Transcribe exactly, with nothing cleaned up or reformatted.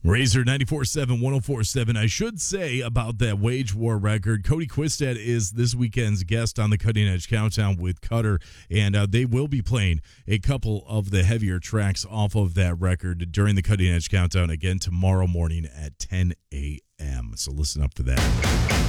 Razor ninety-four point seven, one oh four point seven. I should say about that Wage War record, Cody Quistad is this weekend's guest on the Cutting Edge Countdown with Cutter, and uh, they will be playing a couple of the heavier tracks off of that record during the Cutting Edge Countdown again tomorrow morning at ten a.m. So listen up for that.